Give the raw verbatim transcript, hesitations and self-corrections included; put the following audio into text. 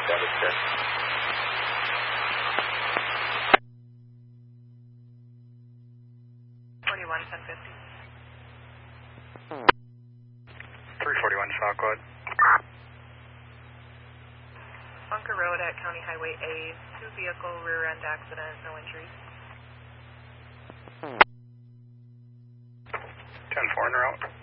That is good. forty-one, ten fifty. three forty-one Southwood. Bunker Road at County Highway A, two vehicle rear end accident, no injuries. ten four en route.